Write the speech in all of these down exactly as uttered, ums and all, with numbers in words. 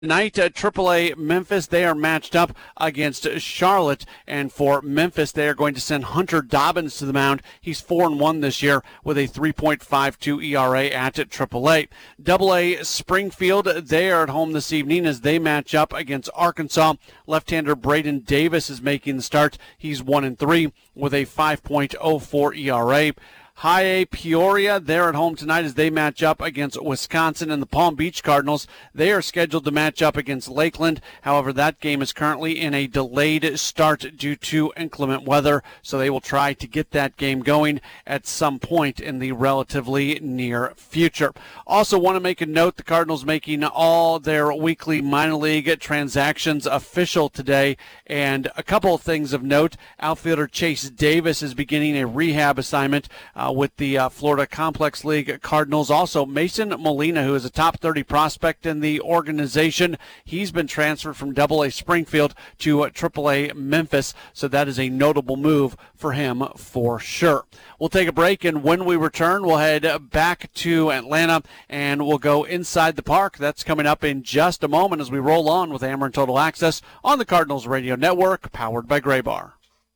Tonight, uh, triple A Memphis, they are matched up against Charlotte, and for Memphis, they are going to send Hunter Dobbins to the mound. He's four and one this year with a three point five two E R A at triple A. Double A Springfield, they are at home this evening as they match up against Arkansas. Left-hander Braden Davis is making the start. He's one and three with a five point oh four E R A. High A Peoria, they're at home tonight as they match up against Wisconsin, and the Palm Beach Cardinals, they are scheduled to match up against Lakeland. However, that game is currently in a delayed start due to inclement weather, so they will try to get that game going at some point in the relatively near future. Also want to make a note, the Cardinals making all their weekly minor league transactions official today, and a couple of things of note. Outfielder Chase Davis is beginning a rehab assignment uh, with the uh, Florida Complex League Cardinals. Also, Mason Molina, who is a top thirty prospect in the organization, he's been transferred from double A Springfield to uh, triple A Memphis, so that is a notable move for him for sure. We'll take a break, and when we return, we'll head back to Atlanta, and we'll go inside the park. That's coming up in just a moment as we roll on with Ameren Total Access on the Cardinals Radio Network, powered by Graybar.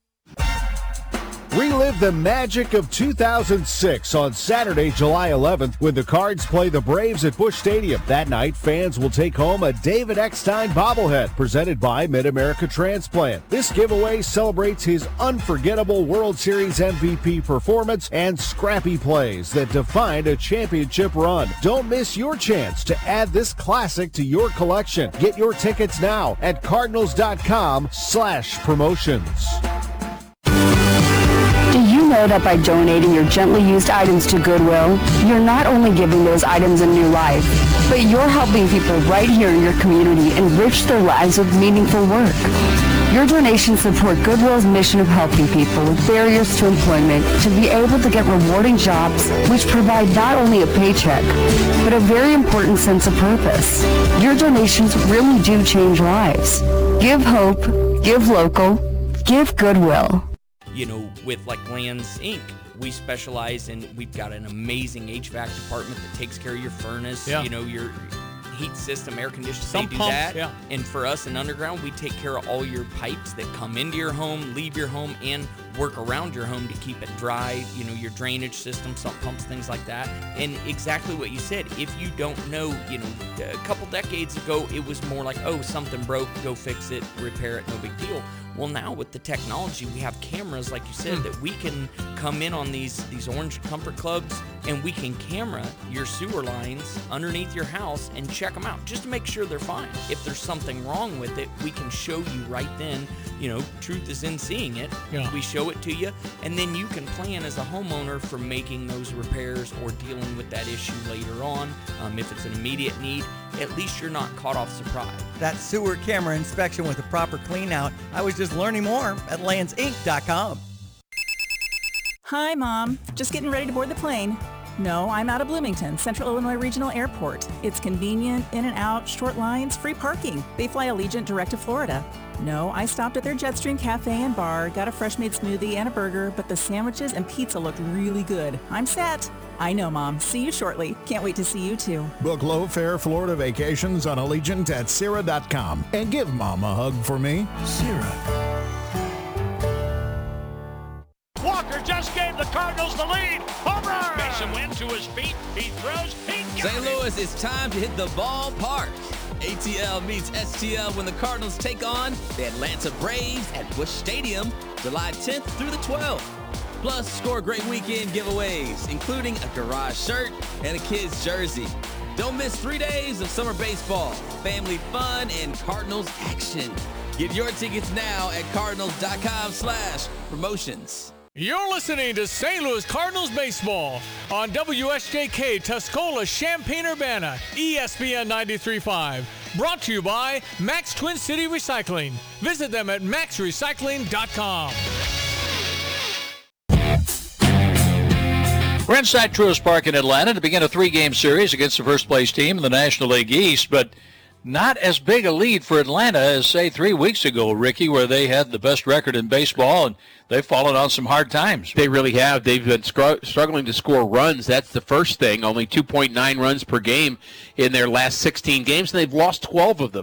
Relive the magic of two thousand six on Saturday, July eleventh, when the Cards play the Braves at Busch Stadium. That night, fans will take home a David Eckstein bobblehead presented by Mid-America Transplant. This giveaway celebrates his unforgettable World Series M V P performance and scrappy plays that defined a championship run. Don't miss your chance to add this classic to your collection. Get your tickets now at cardinals.com slash promotions. Do you know that by donating your gently used items to Goodwill, you're not only giving those items a new life, but you're helping people right here in your community enrich their lives with meaningful work. Your donations support Goodwill's mission of helping people with barriers to employment to be able to get rewarding jobs which provide not only a paycheck, but a very important sense of purpose. Your donations really do change lives. Give hope, give local, give Goodwill. You know, with like Lands Incorporated, we specialize in, we've got an amazing H V A C department that takes care of your furnace, yeah. you know, your heat system, air conditioning, Some they do pumps, that. Yeah. And for us in Underground, we take care of all your pipes that come into your home, leave your home, and work around your home to keep it dry, you know, your drainage system, sump pumps, things like that. And exactly what you said, if you don't know, you know, a couple decades ago, it was more like, oh, something broke, go fix it, repair it, no big deal. Well, now with the technology, we have cameras, like you said, that we can come in on these, these Orange Comfort Clubs, and we can camera your sewer lines underneath your house and check them out just to make sure they're fine. If there's something wrong with it, we can show you right then. You know, truth is in seeing it. Yeah. We show it to you, and then you can plan as a homeowner for making those repairs or dealing with that issue later on. Um, if it's an immediate need, at least you're not caught off surprise. That sewer camera inspection with a proper clean out. I was just learning more at lands inc dot com. Hi, Mom. Just getting ready to board the plane. No, I'm out of Bloomington, Central Illinois Regional Airport. It's convenient, in and out, short lines, free parking. They fly Allegiant direct to Florida. No, I stopped at their Jetstream Cafe and Bar, got a fresh-made smoothie and a burger, but the sandwiches and pizza looked really good. I'm set. I know, Mom. See you shortly. Can't wait to see you, too. Book low-fare Florida vacations on Allegiant at Sierra dot com. And give Mom a hug for me. Sierra. Walker just gave the Cardinals the lead. Home run! Mason Wynn to his feet. He throws. He got Saint Louis, it's time to hit the ballpark. A T L meets S T L when the Cardinals take on the Atlanta Braves at Busch Stadium, July tenth through the twelfth. Plus, score great weekend giveaways, including a garage shirt and a kid's jersey. Don't miss three days of summer baseball, family fun, and Cardinals action. Get your tickets now at cardinals.com slash promotions. You're listening to Saint Louis Cardinals baseball on W S J K Tuscola, Champaign-Urbana, E S P N ninety-three point five. Brought to you by Max Twin City Recycling. Visit them at max recycling dot com. We're inside Truist Park in Atlanta to begin a three-game series against the first-place team in the National League East, but not as big a lead for Atlanta as, say, three weeks ago, Ricky, where they had the best record in baseball, and they've fallen on some hard times. They really have. They've been scr- struggling to score runs. That's the first thing. Only two point nine runs per game in their last sixteen games, and they've lost twelve of them.